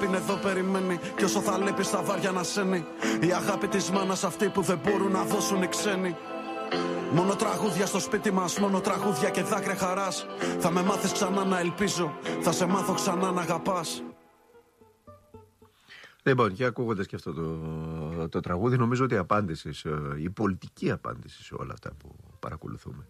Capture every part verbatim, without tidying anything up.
αγάπη είναι εδώ, περιμένει. Κι όσο θα λείπει στα βάρια να σένει. Η αγάπη της μάνας αυτή που δεν μπορούν να δώσουν οι ξένοι. Μόνο τραγούδια στο σπίτι μας, μόνο τραγούδια και δάκρυα χαράς. Θα με μάθεις ξανά να ελπίζω, θα σε μάθω ξανά να αγαπάς. Λοιπόν, και ακούγοντας και αυτό το, το τραγούδι, νομίζω ότι η απάντηση, η πολιτική απάντηση σε όλα αυτά που παρακολουθούμε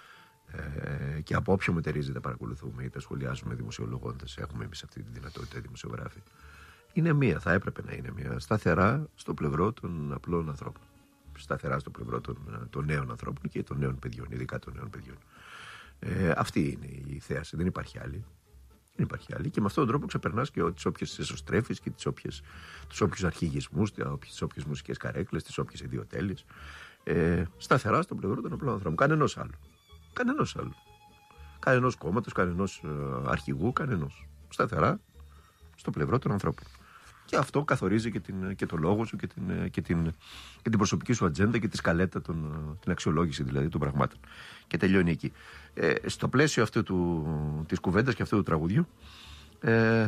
ε, και από όποιο μετερίζει τα παρακολουθούμε ή τα σχολιάζουμε δημοσιολογώντας, έχουμε εμείς αυτή τη δυνατότητα οι δημοσιογράφοι, είναι μία, θα έπρεπε να είναι μία, σταθερά στο πλευρό των απλών ανθρώπων. Σταθερά στο πλευρό των, των νέων ανθρώπων και των νέων παιδιών, ειδικά των νέων παιδιών. Ε, αυτή είναι η θέαση, δεν υπάρχει άλλη. Δεν υπάρχει άλλη. Και με αυτόν τον τρόπο ξεπερνάς και τις όποιες εσωστρέφειες και τις όποιες, τους όποιους αρχηγισμούς, τις όποιες μουσικές καρέκλες, τις όποιες ιδιοτέλειες. Ε, σταθερά στο πλευρό των απλών ανθρώπων. Κανενός άλλου. Κανενός άλλου. Κανενός κόμματος, κανενός ε, αρχηγού, κανενός. Σταθερά στο πλευρό των ανθρώπων. Και αυτό καθορίζει και, την, και το λόγο σου και την, και, την, και την προσωπική σου ατζέντα και τη σκαλέτα, των, την αξιολόγηση δηλαδή των πραγμάτων. Και τελειώνει εκεί. Ε, στο πλαίσιο αυτού του, της κουβέντας και αυτού του τραγουδιού, ε,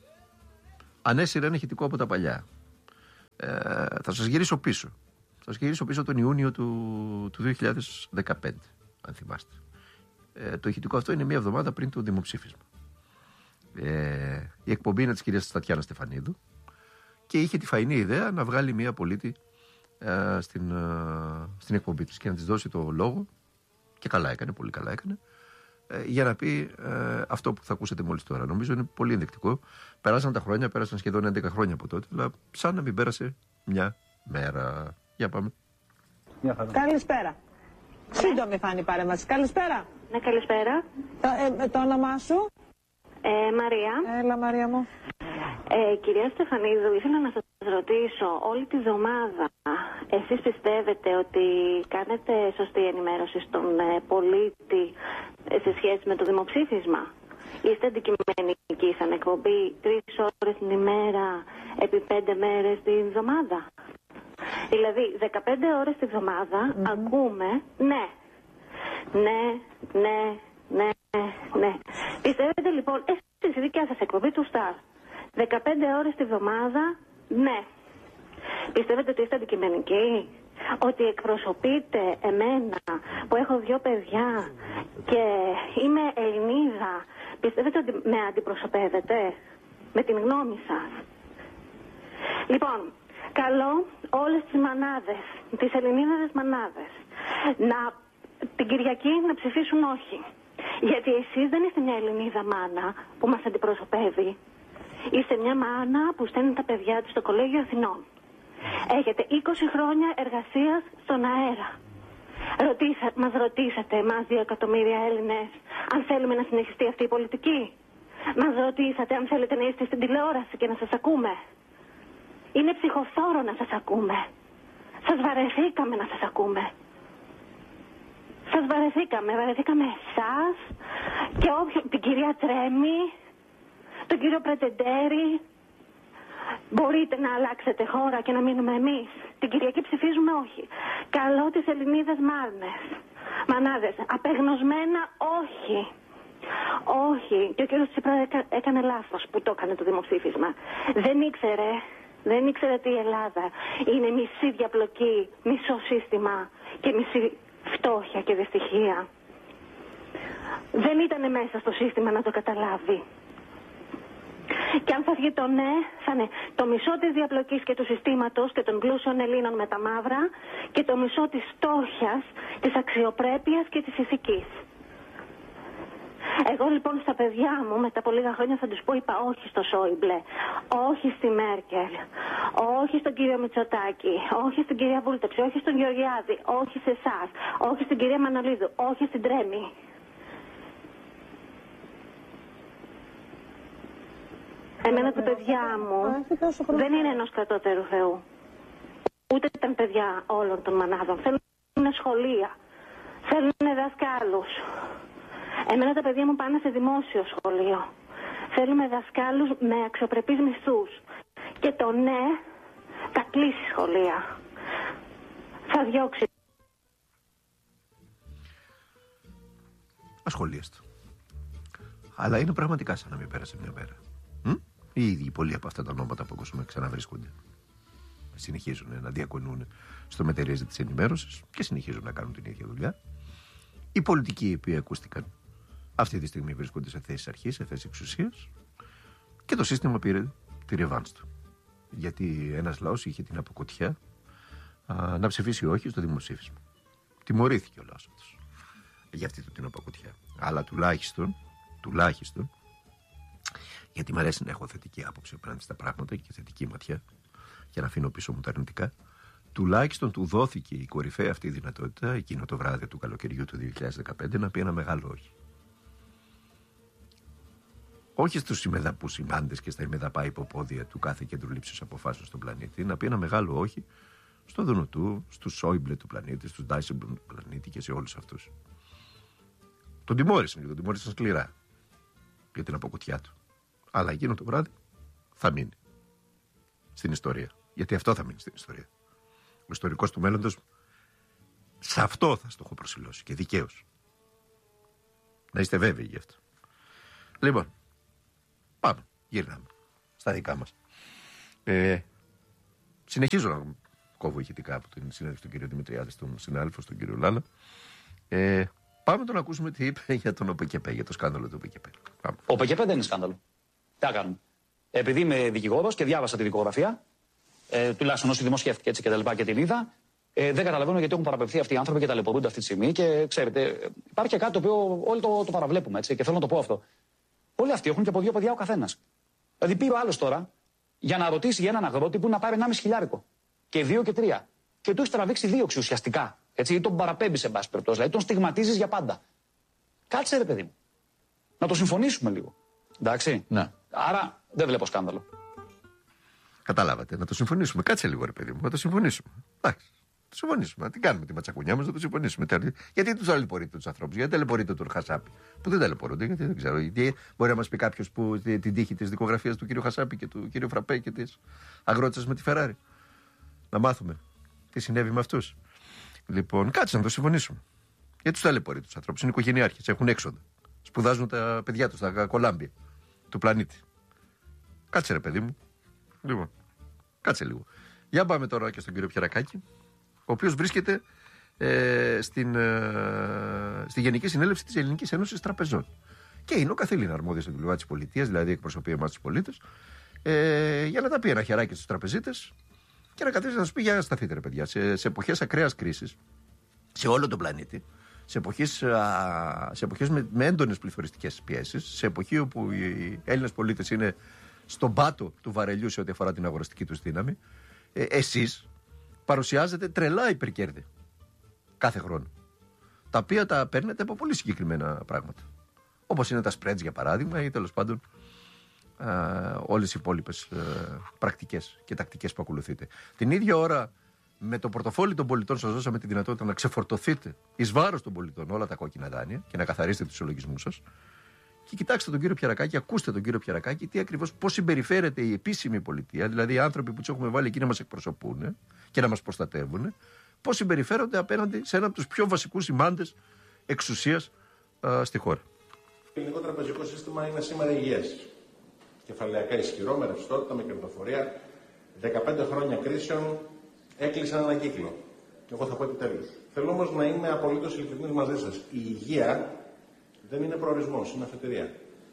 ανέσυρε ένα ηχητικό από τα παλιά. Ε, θα σας γυρίσω πίσω. Θα σας γυρίσω πίσω τον Ιούνιο του, του δύο χιλιάδες δεκαπέντε, αν θυμάστε. Ε, το ηχητικό αυτό είναι μία εβδομάδα πριν το δημοψήφισμα. Ε, η εκπομπή είναι της κυρίας Τατιάνα Στεφανίδου και είχε τη φαϊνή ιδέα να βγάλει μία πολίτη ε, στην, ε, στην εκπομπή της και να της δώσει το λόγο, και καλά έκανε, πολύ καλά έκανε, ε, για να πει ε, αυτό που θα ακούσετε μόλις τώρα. Νομίζω είναι πολύ ενδεικτικό. Περάσαν τα χρόνια, πέρασαν σχεδόν έντεκα χρόνια από τότε, αλλά σαν να μην πέρασε μια μέρα. Για πάμε. Καλησπέρα. Σύντομη φάνη παρέμβαση. Καλησπέρα. Ναι, καλησπέρα. Το, ε, το όνομά σου? Ε, Μαρία. Έλα, Μαρία μου. Ε, κυρία Στεφανίδου, ήθελα να σας ρωτήσω, όλη τη βδομάδα εσείς πιστεύετε ότι κάνετε σωστή ενημέρωση στον ε, πολίτη ε, σε σχέση με το δημοψήφισμα? Είστε αντικειμενικοί σαν εκπομπή τρεις ώρες την ημέρα επί πέντε μέρες την εβδομάδα? Δηλαδή δεκαπέντε ώρες την εβδομάδα mm-hmm. ακούμε ναι, ναι, ναι, ναι, ναι. Πιστεύετε λοιπόν, εσείς η δικιά σας εκπομπή του Σταρ, δεκαπέντε ώρες τη βδομάδα, ναι. Πιστεύετε ότι είστε αντικειμενικοί? Ότι εκπροσωπείτε εμένα που έχω δύο παιδιά και είμαι Ελληνίδα? Πιστεύετε ότι με αντιπροσωπεύετε με την γνώμη σας? Λοιπόν, καλώ όλες τις μανάδες, τις Ελληνίδες μανάδες, να, την Κυριακή να ψηφίσουν όχι. Γιατί εσείς δεν είστε μια Ελληνίδα μάνα που μας αντιπροσωπεύει. Είστε μια μάνα που στέλνει τα παιδιά της στο Κολέγιο Αθηνών. Έχετε είκοσι χρόνια εργασίας στον αέρα. Ρωτήσα, μας ρωτήσατε εμάς δύο εκατομμύρια Έλληνες αν θέλουμε να συνεχιστεί αυτή η πολιτική? Μας ρωτήσατε αν θέλετε να είστε στην τηλεόραση και να σας ακούμε? Είναι ψυχοφθόρο να σας ακούμε. Σας βαρεθήκαμε να σας ακούμε. Σας βαρεθήκαμε, βαρεθήκαμε εσάς και όποιο, την κυρία Τρέμη, τον κύριο Πρετεντέρη. Μπορείτε να αλλάξετε χώρα και να μείνουμε εμείς? Την Κυριακή ψηφίζουμε όχι. Καλό τις Ελληνίδες μάνες, μανάδες, απεγνωσμένα όχι. Όχι. Και ο κύριος Τσίπρα έκανε λάθος που το έκανε το δημοψήφισμα. Δεν ήξερε, δεν ήξερε ότι η Ελλάδα είναι μισή διαπλοκή, μισό σύστημα και μισή φτώχεια και δυστυχία. Δεν ήταν μέσα στο σύστημα να το καταλάβει. Και αν θα βγει το ναι, θα είναι το μισό της διαπλοκής και του συστήματος και των πλούσιων Ελλήνων με τα μαύρα και το μισό της φτώχειας, της αξιοπρέπειας και της ηθικής. Εγώ λοιπόν στα παιδιά μου μετά από λίγα χρόνια θα τους πω, είπα όχι στο Σόιμπλε, όχι στη Μέρκελ, όχι στον κύριο Μητσοτάκη, όχι στην κυρία Βούλτεψη, όχι στον Γεωργιάδη, όχι σε εσάς, όχι στην κυρία Μανολίδου, όχι στην Τρέμη. Εμένα τα παιδιά μου δεν είναι ενός κατώτερου Θεού. Ούτε ήταν παιδιά όλων των μανάδων. Θέλουν σχολεία. Θέλουν δασκάλους. Εμένα τα παιδιά μου πάνε σε δημόσιο σχολείο. Θέλουμε δασκάλους με αξιοπρεπείς μισθούς. Και το ναι θα κλείσει σχολεία. Θα διώξει. Ασχολίαστο. Αλλά είναι πραγματικά σαν να μην πέρασε μια μέρα. Μ? Ήδη πολλοί από αυτά τα ονόματα που ακούσαμε ξαναβρίσκονται. Συνεχίζουν να διακονούν στο μετερίζει της ενημέρωσης και συνεχίζουν να κάνουν την ίδια δουλειά. Οι πολιτικοί οι οποίοι ακούστηκαν αυτή τη στιγμή βρίσκονται σε θέσεις αρχής, σε θέσεις εξουσίας και το σύστημα πήρε τη ρεβάνς του. Γιατί ένας λαός είχε την αποκοτιά α, να ψηφίσει όχι στο δημοψήφισμα. Τιμωρήθηκε ο λαός αυτός για αυτή την αποκοτιά. Αλλά τουλάχιστον, τουλάχιστον, γιατί μου αρέσει να έχω θετική άποψη απέναντι στα πράγματα και θετική ματιά και να αφήνω πίσω μου τα αρνητικά, τουλάχιστον του δόθηκε η κορυφαία αυτή δυνατότητα εκείνο το βράδυ του καλοκαιριού του δύο χιλιάδες δεκαπέντε να πει ένα μεγάλο όχι. Όχι στους ημεδαπούς σημάντες και στα ημεδαπά υποπόδια του κάθε κέντρου λήψης αποφάσεων στον πλανήτη, να πει ένα μεγάλο όχι στο Δουνουτού, στους Σόιμπλε του πλανήτη, στους Ντάισεμπλουμ του πλανήτη και σε όλους αυτούς. Τον τιμώρησαν και τον τιμώρησαν σκληρά για την αποκουτιά του. Αλλά εκείνο το βράδυ θα μείνει στην ιστορία. Γιατί αυτό θα μείνει στην ιστορία. Ο ιστορικός του μέλλοντος σε αυτό θα στο έχω προσιλώσει και δικαίως. Να είστε βέβαιοι γι' αυτό. Λοιπόν, πάμε, γυρνάμε στα δικά μας. Ε, συνεχίζω να κόβω ηχητικά από την συνέντευξη του κ. Δημητριάδη, στον συνάδελφο, στον κ. Λάλα. Ε, πάμε τον να ακούσουμε τι είπε για τον ΟΠΚΠ, για το σκάνδαλο του ΟΠΚΠ. Ο ΟΠΚΠ δεν είναι σκάνδαλο. Τι θα κάνουμε. Επειδή είμαι δικηγόρος και διάβασα τη δικογραφία, ε, τουλάχιστον όσοι δημοσιεύτηκε έτσι και τα λοιπά και την είδα, ε, δεν καταλαβαίνω γιατί έχουν παραπευθεί αυτοί οι άνθρωποι και ταλαιπωρούνται αυτή τη στιγμή. Και ξέρετε, υπάρχει και κάτι το οποίο όλοι το, το παραβλέπουμε έτσι, και θέλω να το πω αυτό. Όλοι αυτοί έχουν και από δύο παιδιά ο καθένας. Δηλαδή πήρε ο άλλος τώρα για να ρωτήσει για έναν αγρότη που να πάρει ενάμιση χιλιάρικο. Και δύο και τρία. Και του έχει τραβήξει δίωξη ουσιαστικά. Έτσι, ή τον παραπέμπει σε μπάση περιπτώσει. Δηλαδή τον στιγματίζει για πάντα. Κάτσε ρε παιδί μου. Να το συμφωνήσουμε λίγο. Εντάξει. Ναι. Άρα δεν βλέπω σκάνδαλο. Καταλάβατε. Να το συμφωνήσουμε. Κάτσε λίγο ρε παιδί μου. Να το συμφωνήσουμε. Εντάξει. Το συμφωνήσουμε. Να την κάνουμε τη ματσακουνιά μας, να το συμφωνήσουμε. Γιατί του ταλαιπωρείτε του ανθρώπου, γιατί ταλαιπωρείτε τον Χασάπη. Που δεν ταλαιπωρούνται, γιατί δεν ξέρω. Γιατί μπορεί να μας πει κάποιο που την τύχη τη δικογραφία του κ. Χασάπη και του κ. Φραπέ και τη αγρότησα με τη Φεράρι. Να μάθουμε τι συνέβη με αυτού. Λοιπόν, κάτσε να το συμφωνήσουμε. Γιατί του ταλαιπωρείτε του ανθρώπου. Είναι οικογενειάρχες, έχουν έξοδα. Σπουδάζουν τα παιδιά του στα κολάμπια του πλανήτη. Κάτσε ρε παιδί μου. Λοιπόν, κάτσε λίγο. Για πάμε τώρα και στον κύριο Πιερακάκη, ο οποίος βρίσκεται ε, στην, ε, στη Γενική Συνέλευση της Ελληνικής Ένωσης Τραπεζών. Και είναι ο καθήλυνα αρμόδιος στην πλευρά της πολιτείας, δηλαδή εκπροσωπεί εμάς τους πολίτες, ε, για να τα πει ένα χεράκι στους τραπεζίτες και να καθίσει να τους πει: για να σταθείτε, ρε παιδιά, σε, σε εποχές ακραίας κρίσης, σε όλο τον πλανήτη, σε εποχές, α, σε εποχές με, με έντονες πληθωριστικές πιέσεις, σε εποχή όπου οι Έλληνες πολίτες είναι στον πάτο του βαρελιού σε ό,τι αφορά την αγοραστική τους δύναμη, ε, εσείς παρουσιάζετε τρελά υπερκέρδη κάθε χρόνο, τα οποία τα παίρνετε από πολύ συγκεκριμένα πράγματα, όπως είναι τα spreads για παράδειγμα, ή τέλος πάντων α, όλες οι υπόλοιπες α, πρακτικές και τακτικές που ακολουθείτε. Την ίδια ώρα, με το πορτοφόλι των πολιτών σας δώσαμε τη δυνατότητα να ξεφορτωθείτε εις βάρος των πολιτών όλα τα κόκκινα δάνεια και να καθαρίσετε τους ισολογισμούς σας. Και κοιτάξτε τον κύριο Πιερακάκη, ακούστε τον κύριο Πιερακάκη, τι ακριβώς, πώς συμπεριφέρεται η επίσημη πολιτεία, δηλαδή οι άνθρωποι που τους έχουμε βάλει εκεί να μας εκπροσωπούν και να μας προστατεύουν, πώς συμπεριφέρονται απέναντι σε έναν από τους πιο βασικούς σημάντες εξουσίας α, στη χώρα. Το ελληνικό τραπεζικό σύστημα είναι σήμερα υγιές. Κεφαλαιακά ισχυρό, με ρευστότητα, με κερδοφορία. δεκαπέντε χρόνια κρίσεων έκλεισαν έναν κύκλο. Και εγώ θα πω επιτέλους. Θέλω όμως να είμαι απολύτως ειλικρινής μαζί σας. Η υγεία δεν είναι προορισμός, είναι αφετηρία.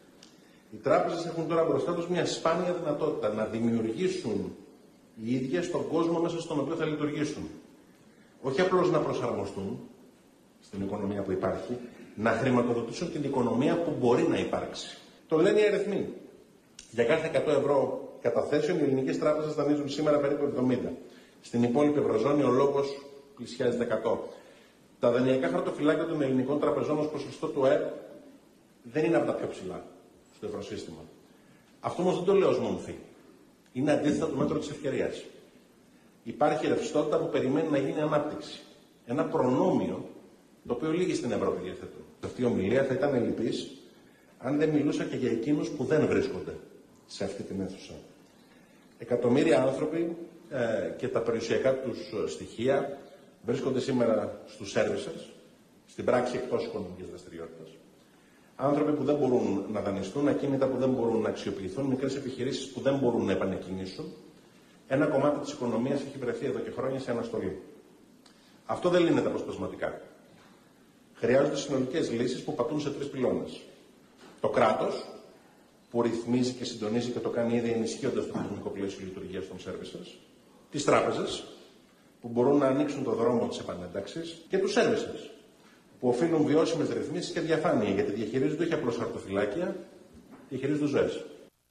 Οι τράπεζες έχουν τώρα μπροστά τους μια σπάνια δυνατότητα να δημιουργήσουν οι ίδιες τον κόσμο μέσα στον οποίο θα λειτουργήσουν. Όχι απλώς να προσαρμοστούν στην οικονομία που υπάρχει, να χρηματοδοτήσουν την οικονομία που μπορεί να υπάρξει. Το λένε οι αριθμοί. Για κάθε εκατό ευρώ καταθέσεων, οι ελληνικές τράπεζες δανείζουν σήμερα περίπου εβδομήντα. Στην υπόλοιπη Ευρωζώνη ο λόγος πλησιάζει εκατό. Τα δανειακά χαρτοφυλάκια των ελληνικών τραπεζών ως ποσοστό του ΑΕΠ δεν είναι από τα πιο ψηλά στο ευρωσύστημα. Αυτό όμως δεν το λέω ως μομφή. Είναι αντίθετα το μέτρο της ευκαιρίας. Υπάρχει ρευστότητα που περιμένει να γίνει ανάπτυξη. Ένα προνόμιο το οποίο λίγοι στην Ευρώπη διαθέτουν. Αυτή η ομιλία θα ήταν ελλειπής αν δεν μιλούσα και για εκείνους που δεν βρίσκονται σε αυτή την αίθουσα. Εκατομμύρια άνθρωποι ε, και τα περιουσιακά τους στοιχεία βρίσκονται σήμερα στους services, στην πράξη εκτός οικονομικής δραστηριότητας. άνθρωποι που δεν μπορούν να δανειστούν, ακίνητα που δεν μπορούν να αξιοποιηθούν, μικρές επιχειρήσεις που δεν μπορούν να επανεκκινήσουν. Ένα κομμάτι της οικονομίας έχει βρεθεί εδώ και χρόνια σε αναστολή. Αυτό δεν λύνεται αποσπασματικά. Χρειάζονται συνολικές λύσεις που πατούν σε τρεις πυλώνες. Το κράτος, που ρυθμίζει και συντονίζει και το κάνει ήδη ενισχύοντας το θεσμικό πλαίσιο λειτουργίας των services. Τις τράπεζες, που μπορούν να ανοίξουν το δρόμο της επανένταξης. Και τους services, που οφείλουν βιώσιμες ρυθμίσεις και διαφάνεια, γιατί διαχειρίζονται όχι απλώς χαρτοφυλάκια, διαχειρίζονται ζωές.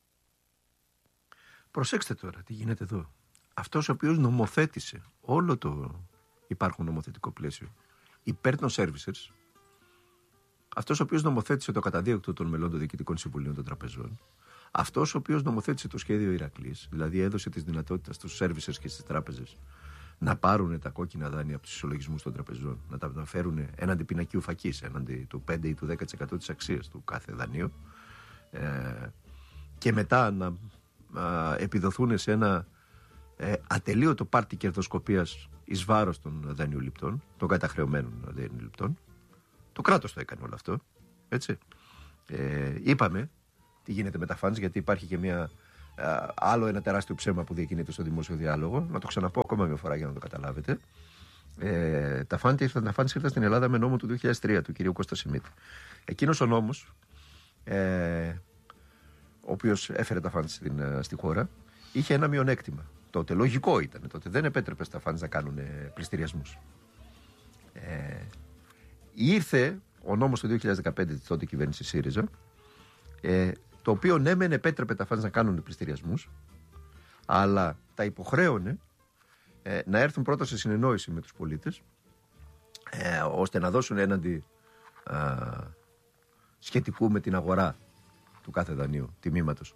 Προσέξτε τώρα τι γίνεται εδώ. Αυτός ο οποίος νομοθέτησε όλο το υπάρχον νομοθετικό πλαίσιο υπέρ των services, αυτός ο οποίος νομοθέτησε το καταδίωκτο των μελών των διοικητικών συμβουλίων των τραπεζών, αυτός ο οποίος νομοθέτησε το σχέδιο Ηρακλής, δηλαδή έδωσε τις δυνατότητες στους services και στις τράπεζες να πάρουν τα κόκκινα δάνεια από τους ισολογισμούς των τραπεζών, να τα μεταφέρουν έναντι πινακίου φακής, έναντι του πέντε ή του δέκα τοις εκατό της αξίας του κάθε δανείου, ε, και μετά να ε, επιδοθούν σε ένα ε, ατελείωτο πάρτι κερδοσκοπίας εις βάρος των δανειοληπτών, των καταχρεωμένων δανειοληπτών. Το κράτος το έκανε όλο αυτό. Έτσι. Ε, είπαμε τι γίνεται με τα funds, γιατί υπάρχει και μια, α, άλλο ένα τεράστιο ψέμα που διακινείται στο δημόσιο διάλογο. Να το ξαναπώ ακόμα μια φορά για να το καταλάβετε. Ε, τα funds ήρθαν, τα funds ήρθαν στην Ελλάδα με νόμο του δύο χιλιάδες τρία του κυρίου Κώστα Σιμίτη. Εκείνος ο νόμος, ε, ο οποίος έφερε τα funds στην, στη χώρα, είχε ένα μειονέκτημα. Τότε λογικό ήταν. Τότε δεν επέτρεπε στα funds να κάνουν πληστηριασμούς. Ε, ήρθε ο νόμος του δύο χιλιάδες δεκαπέντε της τότε κυβέρνηση ΣΥΡΙΖΑ, ε, το οποίο ναι μεν επέτρεπε τα funds να κάνουν πληστηριασμούς, αλλά τα υποχρέωνε ε, να έρθουν πρώτα σε συνεννόηση με τους πολίτες, ε, ώστε να δώσουν έναντι α, σχετικού με την αγορά του κάθε δανείου, τιμήματος,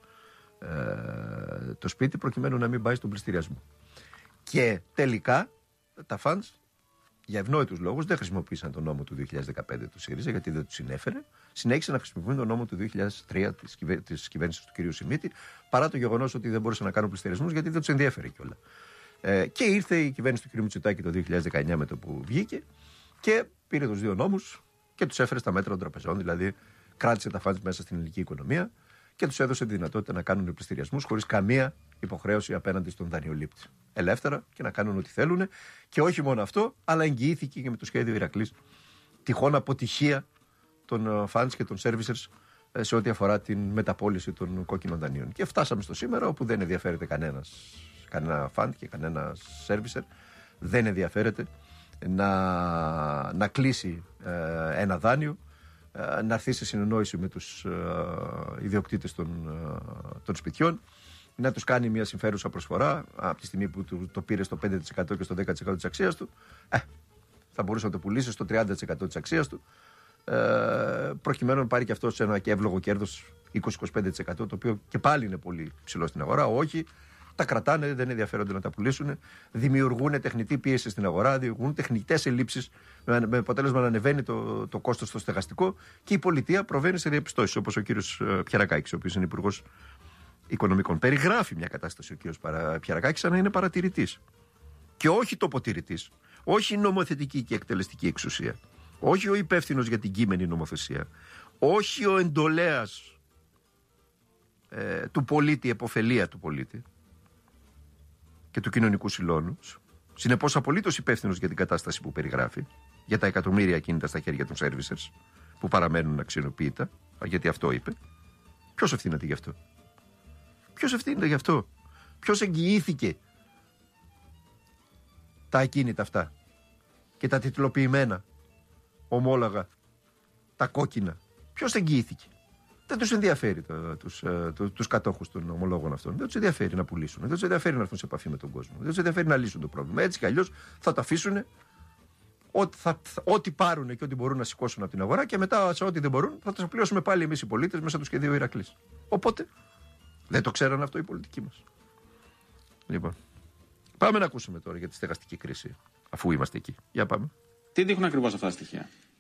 ε, το σπίτι, προκειμένου να μην πάει στον πληστηριασμό. Και τελικά τα funds, για ευνόητους λόγους, δεν χρησιμοποίησαν τον νόμο του δύο χιλιάδες δεκαπέντε του ΣΥΡΙΖΑ, γιατί δεν του συνέφερε. Συνέχισαν να χρησιμοποιούν τον νόμο του δύο χιλιάδες τρία της, κυβε... της κυβέρνησης του κ. Σιμίτη, παρά το γεγονός ότι δεν μπορούσαν να κάνουν πληστηριασμούς, γιατί δεν του ενδιέφερε κιόλα. Ε, και ήρθε η κυβέρνηση του κ. Μητσοτάκη το δύο χιλιάδες δεκαεννιά με το που βγήκε και πήρε τους δύο νόμους και τους έφερε στα μέτρα των τραπεζών, δηλαδή κράτησε τα funds μέσα στην ελληνική οικονομία και τους έδωσε τη δυνατότητα να κάνουν πληστηριασμούς χωρίς καμία υποχρέωση απέναντι στον δανειολήπτη. Ελεύθερα και να κάνουν ό,τι θέλουν. Και όχι μόνο αυτό, αλλά εγγυήθηκε και με το σχέδιο Ηρακλής τυχόν αποτυχία των funds και των servicers σε ό,τι αφορά την μεταπώληση των κόκκινων δανείων. Και φτάσαμε στο σήμερα, όπου δεν ενδιαφέρεται κανένας, κανένα fund και κανένα servicer, δεν ενδιαφέρεται να, να κλείσει ε, ένα δάνειο, ε, να έρθει σε συνεννόηση με τους ε, ιδιοκτήτες των, ε, των σπιτιών, να τους κάνει μια συμφέρουσα προσφορά από τη στιγμή που του, το πήρε στο πέντε τοις εκατό και στο δέκα τοις εκατό της αξίας του, ε, θα μπορούσε να το πουλήσει στο τριάντα τοις εκατό της αξίας του, ε, προκειμένου να πάρει και αυτό σε ένα και εύλογο κέρδος είκοσι με είκοσι πέντε τοις εκατό, το οποίο και πάλι είναι πολύ ψηλό στην αγορά. Όχι, τα κρατάνε, δεν ενδιαφέρονται να τα πουλήσουν, δημιουργούν τεχνητή πίεση στην αγορά, δημιουργούν τεχνητές ελλείψεις, με αποτέλεσμα να ανεβαίνει το, το κόστος στο στεγαστικό και η πολιτεία προβαίνει σε διαπιστώσεις, όπως ο κύριος Πιερακάκης, ο οποίος είναι υπουργός Οικονομικών. Περιγράφει μια κατάσταση ο κύριος Πιερακάκης σαν να είναι παρατηρητής. Και όχι τοποτηρητής, όχι νομοθετική και εκτελεστική εξουσία, όχι ο υπεύθυνος για την κείμενη νομοθεσία, όχι ο εντολέας ε, του πολίτη, επωφελία του πολίτη και του κοινωνικού συλλόνου. Συνεπώς απολύτως υπεύθυνος για την κατάσταση που περιγράφει, για τα εκατομμύρια κίνητα στα χέρια των servicers που παραμένουν αξιοποιητά, γιατί αυτό είπε. Ποιος ευθύνεται γι' αυτό? Ποιος ευθύνεται γι' αυτό? Ποιος εγγυήθηκε τα ακίνητα αυτά και τα τιτλοποιημένα ομόλογα, τα κόκκινα? Ποιος εγγυήθηκε? Δεν τους ενδιαφέρει το, τους, το, τους κατόχους των ομολόγων αυτών. Δεν τους ενδιαφέρει να πουλήσουν. Δεν τους ενδιαφέρει να έρθουν σε επαφή με τον κόσμο. Δεν τους ενδιαφέρει να λύσουν το πρόβλημα. Έτσι κι αλλιώς θα το αφήσουν ό,τι, θα, ό,τι πάρουν και ό,τι μπορούν να σηκώσουν από την αγορά και μετά σε ό,τι δεν μπορούν θα το πληρώσουμε πάλι εμείς οι πολίτες μέσα στο σχέδιο Ηρακλής. Οπότε δεν το ξέραν αυτό οι πολιτικοί μας. Λοιπόν, πάμε να ακούσουμε τώρα για τη στεγαστική κρίση, αφού είμαστε εκεί. Για πάμε. Τι δείχνουν ακριβώς αυτά τα στοιχεία?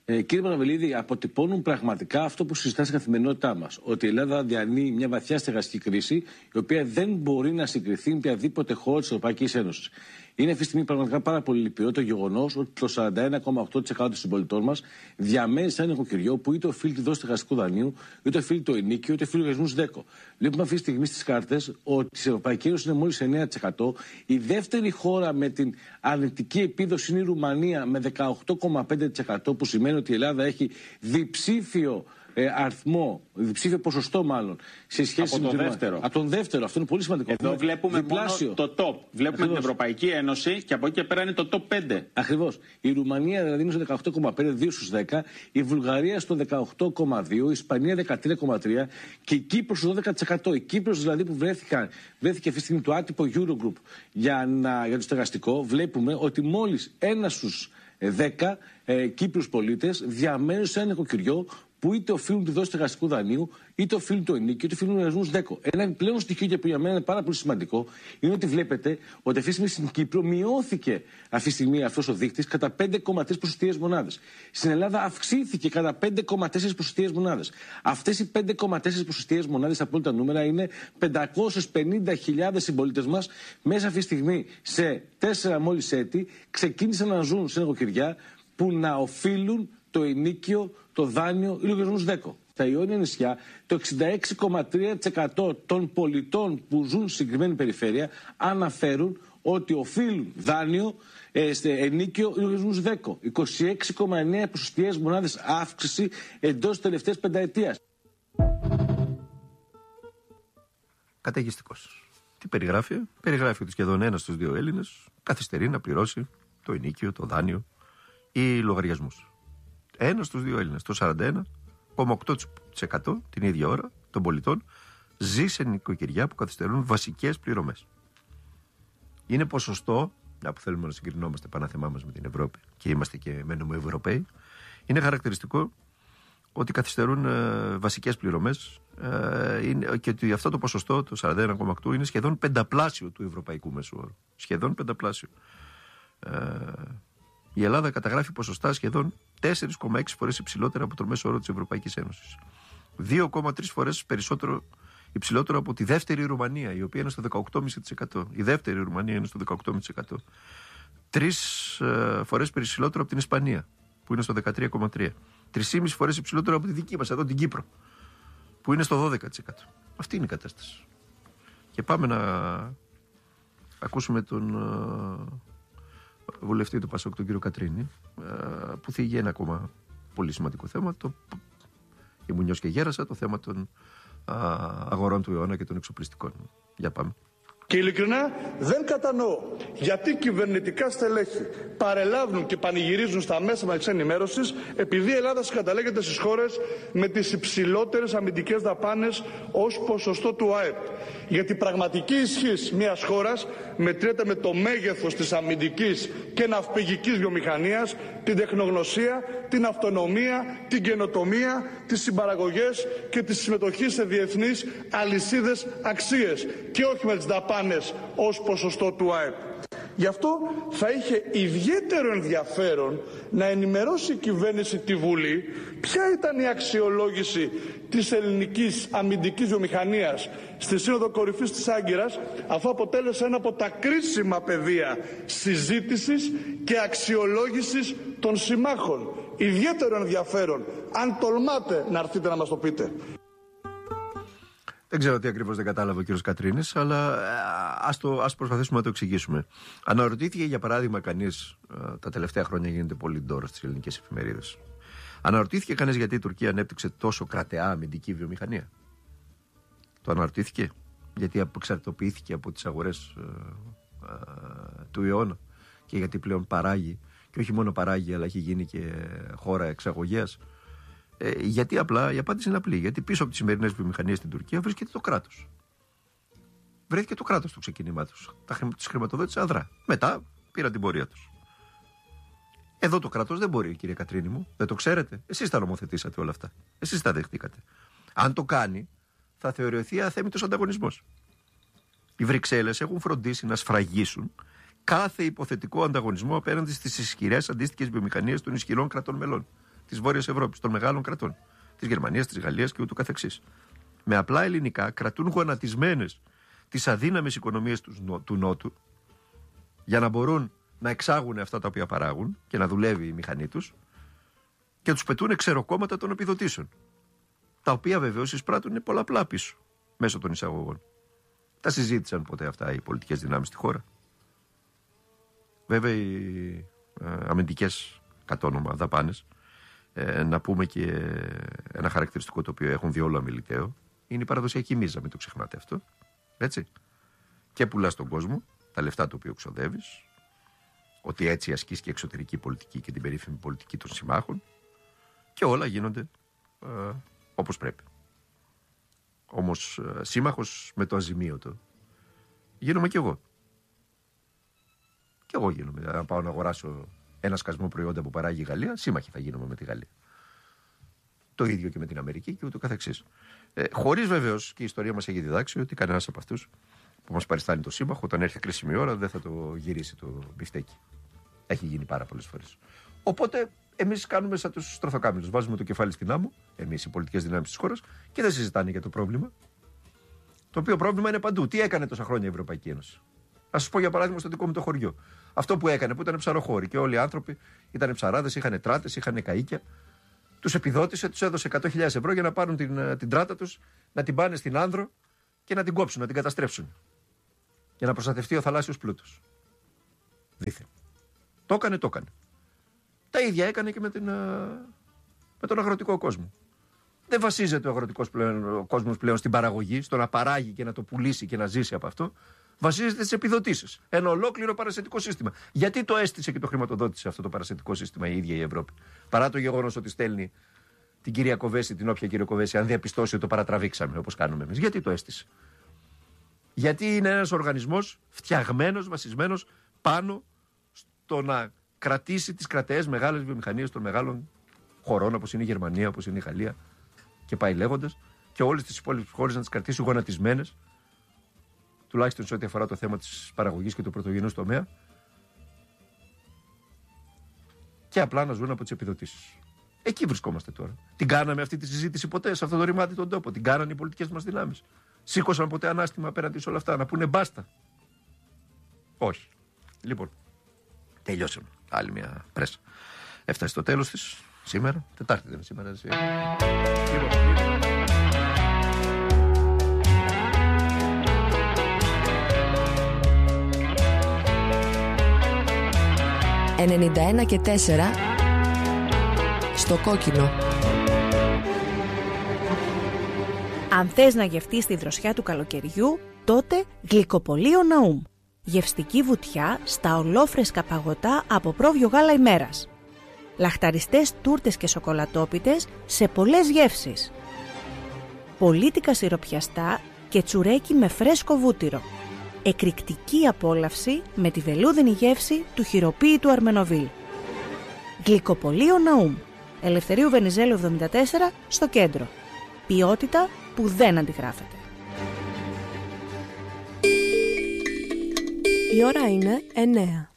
Ε, κύριε Παναβελίδη, αποτυπώνουν πραγματικά αυτό που συζητά στην καθημερινότητά μας. Ότι η Ελλάδα διανύει μια βαθιά στεγαστική κρίση, η οποία δεν μπορεί να συγκριθεί με οποιαδήποτε χώρα της Ευρωπαϊκής Ένωσης. Είναι αυτή τη στιγμή πραγματικά πάρα πολύ λυπηρό το γεγονός ότι το σαράντα ένα κόμμα οκτώ τοις εκατό των συμπολιτών μας διαμένει σε ένα νοικοκυριό που είτε οφείλει τη δόση στεγαστικού δανείου, είτε οφείλει το ενίκιο, είτε οφείλει λογαριασμούς ΔΕΚΟ. Βλέπουμε αυτή τη στιγμή στις κάρτες ότι η Ευρωπαϊκή Ένωση είναι μόλις εννέα τοις εκατό. Η δεύτερη χώρα με την αρνητική επίδοση είναι η Ρουμανία με δεκαοκτώ κόμμα πέντε τοις εκατό, που σημαίνει ότι η Ελλάδα έχει διψήφιο Ε, αριθμό, διψήφιο ποσοστό μάλλον, σε σχέση από με το την δεύτερο. Από τον δεύτερο, αυτό είναι πολύ σημαντικό. Εδώ είναι βλέπουμε διπλάσιο. μόνο το top. Βλέπουμε Ακριβώς. την Ευρωπαϊκή Ένωση και από εκεί και πέρα είναι το top πέντε. Ακριβώς. Η Ρουμανία δηλαδή είναι στο δεκαοκτώ κόμμα πέντε, δύο στους δέκα, η Βουλγαρία στο δεκαοκτώ κόμμα δύο, η Ισπανία δεκατρία κόμμα τρία και η Κύπρος στο δώδεκα τοις εκατό. Η Κύπρος δηλαδή που βρέθηκαν, βρέθηκε αυτή τη στιγμή το άτυπο Eurogroup για, να, για το στεγαστικό, βλέπουμε ότι μόλις ένα στους δέκα ε, Κύπριους πολίτες διαμένουν σε ένα νοικοκυριό που είτε οφείλουν τη δόση στεγαστικού δανείου, είτε οφείλουν το ενίκιο, είτε οφείλουν λογαριασμούς ΔΕΚΟ. Ένα επιπλέον στοιχείο και που για μένα είναι πάρα πολύ σημαντικό είναι ότι βλέπετε ότι αυτή τη στιγμή στην Κύπρο μειώθηκε αυτή τη στιγμή αυτός ο δείκτης κατά πέντε κόμμα τρία ποσοστιαίες μονάδες. Στην Ελλάδα αυξήθηκε κατά πέντε κόμμα τέσσερα ποσοστιαίες μονάδες. Αυτές οι πέντε κόμμα τέσσερα ποσοστιαίες μονάδες, απόλυτα νούμερα, είναι πεντακόσιες πενήντα χιλιάδες συμπολίτες μας μέσα αυτή τη στιγμή σε τέσσερα μόλις έτη ξεκίνησαν να ζουν σε νοικοκυριά που να οφείλουν το ενίκιο, το δάνειο ή λογαριασμούς ΔΕΚΟ. Στα Ιόνια νησιά, το εξήντα έξι κόμμα τρία τοις εκατό των πολιτών που ζουν στη συγκεκριμένη περιφέρεια αναφέρουν ότι οφείλουν δάνειο, ε, ενίκιο ή λογαριασμούς ΔΕΚΟ. είκοσι έξι κόμμα εννέα ποσοστιαίες μονάδες αύξηση εντός της τελευταίας πενταετίας. Καταιγιστικός. Τι περιγράφει? Περιγράφει ότι σχεδόν ένας στους δύο Έλληνες καθυστερεί να πληρώσει το ενίκιο, το δάνειο ή λογαριασμούς. Ένας στους δύο Έλληνες, το σαράντα ένα κόμμα οκτώ τοις εκατό την ίδια ώρα των πολιτών ζει σε νοικοκυριά που καθυστερούν βασικές πληρωμές. Είναι ποσοστό, μια που θέλουμε να συγκρινόμαστε πανάθεμά μας με την Ευρώπη και είμαστε και μένουμε Ευρωπαίοι, είναι χαρακτηριστικό ότι καθυστερούν ε, βασικές πληρωμές ε, είναι, και ότι αυτό το ποσοστό, το σαράντα ένα κόμμα οκτώ, είναι σχεδόν πενταπλάσιο του ευρωπαϊκού μέσου όρου. Σχεδόν πενταπλάσιο. Ε, η Ελλάδα καταγράφει ποσοστά σχεδόν τέσσερα κόμμα έξι φορές υψηλότερα από το μέσο όρο της Ευρωπαϊκής Ένωσης. δύο κόμμα τρία φορές περισσότερο υψηλότερο από τη δεύτερη Ρουμανία, η οποία είναι στο δεκαοκτώ κόμμα πέντε τοις εκατό. Η δεύτερη Ρουμανία είναι στο δεκαοκτώ κόμμα πέντε τοις εκατό. Τρεις ε, φορές περισσότερο από την Ισπανία, που είναι στο δεκατρία κόμμα τρία. Τρεις και μισή φορές υψηλότερο από τη δική μας, εδώ την Κύπρο, που είναι στο δώδεκα τοις εκατό. Αυτή είναι η κατάσταση. Και πάμε να ακούσουμε τον uh, βουλευτή του Πασόκ, τον κύριο Κατρίνη, uh, που θίγει ένα ακόμα πολύ σημαντικό θέμα, το ήμουν νιός και γέρασα, το θέμα των uh, αγορών του αιώνα και των εξοπλιστικών. Για πάμε. Και ειλικρινά δεν κατανοώ γιατί κυβερνητικά στελέχη παρελάβουν και πανηγυρίζουν στα μέσα μαζικής ενημέρωσης επειδή η Ελλάδα συγκαταλέγεται στις χώρες με τις υψηλότερες αμυντικές δαπάνες ως ποσοστό του ΑΕΠ. Γιατί η πραγματική ισχύς μιας χώρας μετριέται με το μέγεθος της αμυντικής και ναυπηγικής βιομηχανίας, την τεχνογνωσία, την αυτονομία, την καινοτομία, τις συμπαραγωγές και τη συμμετοχή σε διεθνείς αλυσίδες αξίες και όχι με τις δαπάνες ως ποσοστό του ΑΕΠ. Γι' αυτό θα είχε ιδιαίτερο ενδιαφέρον να ενημερώσει η κυβέρνηση τη Βουλή ποια ήταν η αξιολόγηση της ελληνικής αμυντικής βιομηχανίας στη Σύνοδο Κορυφής της Άγκυρας, αφού αποτέλεσε ένα από τα κρίσιμα πεδία συζήτησης και αξιολόγησης των συμμάχων. Ιδιαίτερο ενδιαφέρον, αν τολμάτε να έρθετε να μας το πείτε. Δεν ξέρω τι ακριβώς δεν κατάλαβε ο κύριος Κατρίνης, αλλά ας, το, ας προσπαθήσουμε να το εξηγήσουμε. Αναρωτήθηκε, για παράδειγμα, κανείς, τα τελευταία χρόνια γίνεται πολύ ντόρος στις ελληνικές εφημερίδες. Αναρωτήθηκε κανείς γιατί η Τουρκία ανέπτυξε τόσο κρατεά αμυντική βιομηχανία? Το αναρωτήθηκε γιατί απεξαρτοποιήθηκε από τις αγορές ε, ε, του αιώνα και γιατί πλέον παράγει, και όχι μόνο παράγει, αλλά έχει γίνει και χώρα εξαγωγέας? Ε, γιατί απλά η απάντηση είναι απλή. Γιατί πίσω από τις σημερινές βιομηχανίες στην Τουρκία βρίσκεται το κράτος. Βρέθηκε το κράτος στο ξεκίνημά τους. Τις χρηματοδότησε αδρά. Μετά πήραν την πορεία τους. Εδώ το κράτος δεν μπορεί, κύριε Κατρίνη μου. Δεν το ξέρετε? Εσείς τα νομοθετήσατε όλα αυτά. Εσείς τα δεχτήκατε. Αν το κάνει, θα θεωρηθεί αθέμητος ανταγωνισμός. Οι Βρυξέλλες έχουν φροντίσει να σφραγίσουν κάθε υποθετικό ανταγωνισμό απέναντι στις ισχυρές αντίστοιχες βιομηχανίες των ισχυρών κρατών μελών. της Βόρειας Ευρώπης, των μεγάλων κρατών, της Γερμανίας, της Γαλλίας και ούτω καθεξής. Με απλά ελληνικά κρατούν γονατισμένες τις αδύναμες οικονομίες του, του Νότου για να μπορούν να εξάγουν αυτά τα οποία παράγουν και να δουλεύει η μηχανή τους και τους πετούν ξεροκόμματα των επιδοτήσεων, τα οποία βεβαίως εισπράττουν πολλαπλά πίσω μέσω των εισαγωγών. Τα συζήτησαν ποτέ αυτά οι πολιτικές δυνάμεις στη χώρα? Βέβαια οι ε, αμυντικές κατ' όνομα δαπάνες, ε, να πούμε και ένα χαρακτηριστικό το οποίο έχουν διόλου αμιληταίο, είναι η παραδοσιακή μίζα, μην το ξεχνάτε αυτό. Έτσι. Και πουλάς στον κόσμο τα λεφτά το οποίο ξοδεύεις, ότι έτσι ασκείς και εξωτερική πολιτική και την περίφημη πολιτική των συμμάχων, και όλα γίνονται ε, όπως πρέπει. Όμως ε, σύμμαχος με το αζημίωτο γίνομαι κι εγώ. Κι εγώ γίνομαι. Αν πάω να αγοράσω ένα σκασμό προϊόντα που παράγει η Γαλλία, σύμμαχοι θα γίνομαι με τη Γαλλία. Το ίδιο και με την Αμερική και ούτω καθεξής. Ε, χωρίς βεβαίως, και η ιστορία μας έχει διδάξει, ότι κανένας από αυτούς που μας παριστάνει το σύμμαχο, όταν έρθει κρίσιμη ώρα, δεν θα το γυρίσει το μπιφτέκι. Έχει γίνει πάρα πολλές φορές. Οπότε εμείς κάνουμε σαν τους στροφοκάμιλους. Βάζουμε το κεφάλι στην άμμο, εμείς οι πολιτικές δυνάμεις της χώρας, και δεν συζητάνε για το πρόβλημα. Το οποίο πρόβλημα είναι παντού. Τι έκανε τόσα χρόνια η Ευρωπαϊκή Ένωση? Να σας πω για παράδειγμα στο δικό μου το χωριό. Αυτό που έκανε, που ήταν ψαροχώροι και όλοι οι άνθρωποι ήταν ψαράδες, είχαν τράτες, είχαν καΐκια. Τους επιδότησε, τους έδωσε εκατό χιλιάδες ευρώ για να πάρουν την, την τράτα τους, να την πάνε στην Άνδρο και να την κόψουν, να την καταστρέψουν. Για να προστατευτεί ο θαλάσσιος πλούτος. Δήθεν. Το έκανε, το έκανε. Τα ίδια έκανε και με, την, με τον αγροτικό κόσμο. Δεν βασίζεται ο αγροτικός πλέον, ο κόσμος πλέον στην παραγωγή, στο να παράγει και να το πουλήσει και να ζήσει από αυτό. Βασίζεται στις επιδοτήσεις. Ένα ολόκληρο παρασιτικό σύστημα. Γιατί το έστησε και το χρηματοδότησε αυτό το παρασιτικό σύστημα η ίδια η Ευρώπη? Παρά το γεγονός ότι στέλνει την κυρία Κοβέση, την όποια κυρία Κοβέση, αν διαπιστώσει ότι το παρατραβήξαμε όπως κάνουμε εμείς. Γιατί το έστησε? Γιατί είναι ένας οργανισμός φτιαγμένος, βασισμένος πάνω στο να κρατήσει τις κρατεές μεγάλες βιομηχανίες των μεγάλων χωρών, όπως είναι η Γερμανία, όπως είναι η Γαλλία και πάει λέγοντας, και όλες τις υπόλοιπες χώρες να τις κρατήσει γονατισμένες, τουλάχιστον σε ό,τι αφορά το θέμα της παραγωγής και του πρωτογενούς τομέα, και απλά να ζουν από τις επιδοτήσεις. Εκεί βρισκόμαστε τώρα. Την κάναμε αυτή τη συζήτηση ποτέ σε αυτό το ρημάτι τον τόπο? Την κάνανε οι πολιτικές μας δυνάμεις? Σήκωσαν ποτέ ανάστημα απέναντι σε όλα αυτά, να πούνε μπάστα? Όχι. Λοιπόν, τελειώσαμε. Άλλη μια πρέσα. Έφτασε στο τέλος της σήμερα. Τετάρτη δεν είναι σήμερα? Εσύ. Λοιπόν, ενενήντα ένα και τέσσερα στο κόκκινο. Αν θες να γευτείς τη δροσιά του καλοκαιριού, τότε γλυκοπολείο Ναούμ. Γευστική βουτιά στα ολόφρεσκα παγωτά από πρόβιο γάλα ημέρας. Λαχταριστές τούρτες και σοκολατόπιτες σε πολλές γεύσεις. Πολίτικα σιροπιαστά και τσουρέκι με φρέσκο βούτυρο. Εκρηκτική απόλαυση με τη βελούδινη γεύση του χειροποίητου Αρμενοβίλ. Γλυκοπολείο Ναούμ. Ελευθερίου Βενιζέλου εβδομήντα τέσσερα στο κέντρο. Ποιότητα που δεν αντιγράφεται. Η ώρα είναι εννέα.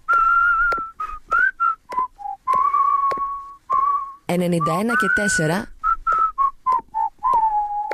ενενήντα ένα και τέσσερα